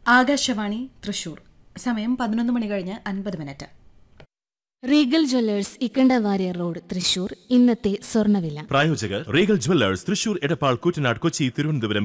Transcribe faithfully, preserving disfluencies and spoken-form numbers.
ആകാശവാണി തൃശൂർ. സമയം പതിനൊന്ന് മണി കഴിഞ്ഞ് അൻപത് minute. Regal Jewellers Ikkanda Warrier road Thrissur. ഇന്നത്തെ സ്വർണ്ണവില. പ്രായോജകർ റീഗൽ ജ്വല്ലേഴ്സ് തൃശൂർ, എടപ്പാൾ, കൂറ്റനാട്, കൊച്ചി, തിരുവനന്തപുരം,